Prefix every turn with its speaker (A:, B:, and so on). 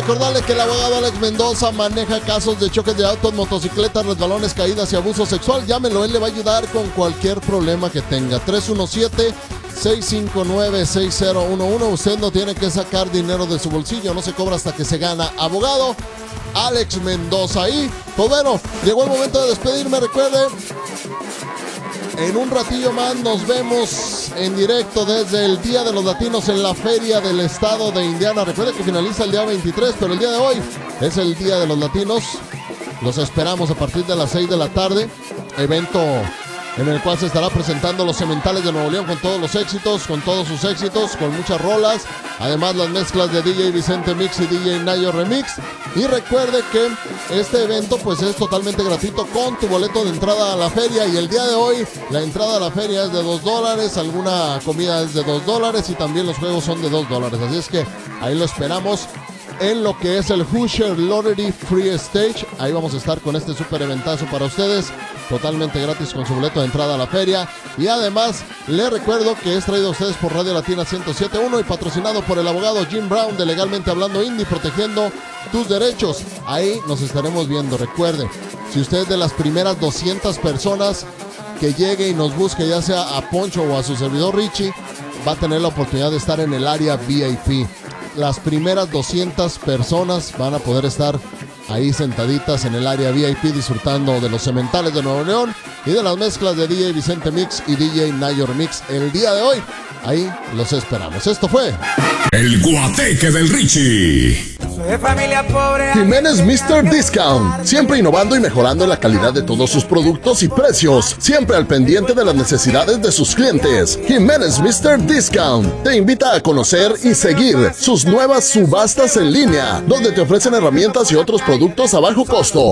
A: recordarle que el abogado Alex Mendoza maneja casos de choques de autos, motocicletas, resbalones, caídas y abuso sexual. Llámelo, él le va a ayudar con cualquier problema que tenga. 317-659-6011. Usted no tiene que sacar dinero de su bolsillo, no se cobra hasta que se gana. Abogado Alex Mendoza. Y pues bueno, llegó el momento de despedirme. Recuerde, en un ratillo más nos vemos en directo desde el Día de los Latinos en la Feria del Estado de Indiana. Recuerde que finaliza el día 23, pero el día de hoy es el Día de los Latinos. Los esperamos a partir de las 6 de la tarde. Evento en el cual se estará presentando los Cementales de Nuevo León con todos los éxitos, con todos sus éxitos, con muchas rolas. Además, las mezclas de DJ Vicente Mix y DJ Nayo Remix. Y recuerde que este evento pues es totalmente gratuito con tu boleto de entrada a la feria. Y el día de hoy la entrada a la feria es de $2, alguna comida es de $2 y también los juegos son de $2. Así es que ahí lo esperamos en lo que es el Hoosier Lottery Free Stage. Ahí vamos a estar con este super eventazo para ustedes, totalmente gratis con su boleto de entrada a la feria. Y además les recuerdo que es traído a ustedes por Radio Latina 107.1 y patrocinado por el abogado Jim Brown de Legalmente Hablando Indie, protegiendo tus derechos. Ahí nos estaremos viendo. Recuerde, si usted es de las primeras 200 personas que llegue y nos busque, ya sea a Poncho o a su servidor Richie, va a tener la oportunidad de estar en el área VIP. Las primeras 200 personas van a poder estar ahí sentaditas en el área VIP disfrutando de los Cementales de Nuevo León y de las mezclas de DJ Vicente Mix y DJ Nayo Remix el día de hoy. Ahí los esperamos. Esto fue
B: El Guateque del Richie.
C: De familia pobre.
D: Jiménez Mr. Discount, siempre innovando y mejorando la calidad de todos sus productos y precios, siempre al pendiente de las necesidades de sus clientes. Jiménez Mr. Discount te invita a conocer y seguir sus nuevas subastas en línea, donde te ofrecen herramientas y otros productos a bajo costo.